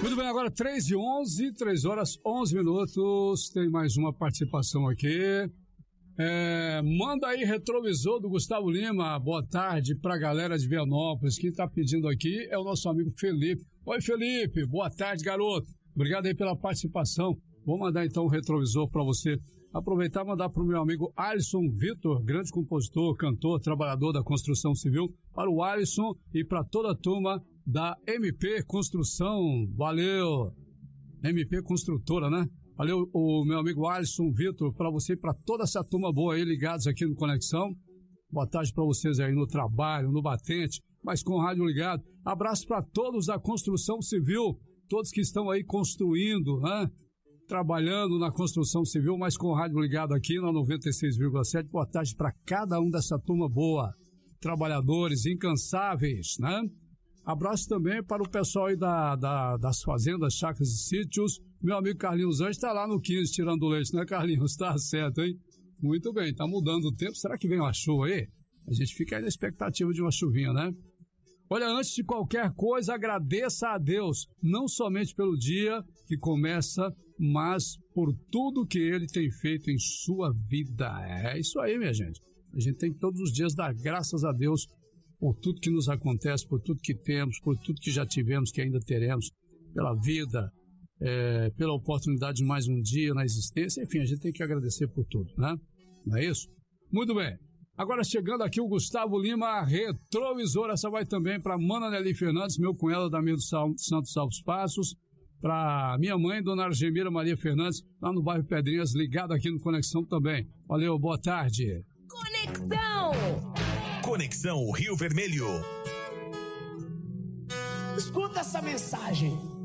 Muito bem, agora 3h11, 3 horas 11 minutos, tem mais uma participação aqui. Manda aí retrovisor do Gustavo Lima, boa tarde pra galera de Vianópolis. Quem tá pedindo aqui é o nosso amigo Felipe. Oi, Felipe, boa tarde, garoto. Obrigado aí pela participação. Vou mandar então o retrovisor pra você. Aproveitar e mandar pro meu amigo Alisson Vitor, grande compositor, cantor, trabalhador da construção civil, para o Alisson e para toda a turma da MP Construção. Valeu, MP Construtora, né? Valeu, o meu amigo Alisson Vitor, para você e para toda essa turma boa aí, ligados aqui no Conexão. Boa tarde para vocês aí no trabalho, no batente, mas com o rádio ligado. Abraço para todos da construção civil, todos que estão aí construindo, né? Trabalhando na construção civil, mas com o rádio ligado aqui na 96,7. Boa tarde para cada um dessa turma boa, trabalhadores incansáveis, né? Abraço também para o pessoal aí das fazendas, chácaras e sítios. Meu amigo Carlinhos Anjos está lá no 15 tirando leite, né, Carlinhos? Tá certo, hein? Muito bem, tá mudando o tempo. Será que vem uma chuva aí? A gente fica aí na expectativa de uma chuvinha, né? Olha, antes de qualquer coisa, agradeça a Deus, não somente pelo dia que começa, mas por tudo que Ele tem feito em sua vida. É isso aí, minha gente. A gente tem que todos os dias dar graças a Deus por tudo que nos acontece, por tudo que temos, por tudo que já tivemos, que ainda teremos, pela vida, pela oportunidade de mais um dia na existência. Enfim, a gente tem que agradecer por tudo, né? Não é isso? Muito bem. Agora chegando aqui o Gustavo Lima, retrovisor. Essa vai também para Mana Nelly Fernandes, meu cunhado da Meio do Santos Altos Passos, para minha mãe, Dona Argemira Maria Fernandes, lá no bairro Pedrinhas, ligado aqui no Conexão também. Valeu, boa tarde. Conexão! Conexão Rio Vermelho. Escuta essa mensagem.